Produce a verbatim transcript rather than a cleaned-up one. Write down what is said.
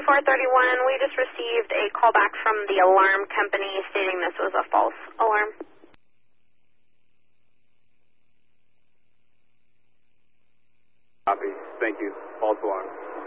four thirty-one, we just received a call back from the alarm company stating this was a false alarm. Copy. Thank you. False alarm.